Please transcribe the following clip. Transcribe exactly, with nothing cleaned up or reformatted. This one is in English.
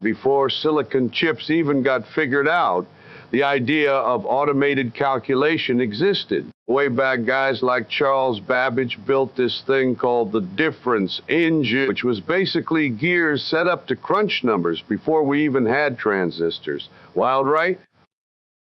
Before silicon chips even got figured out, the idea of automated calculation existed. Way back, guys like Charles Babbage built this thing called the difference engine, which was basically gears set up to crunch numbers before we even had transistors. Wild, right?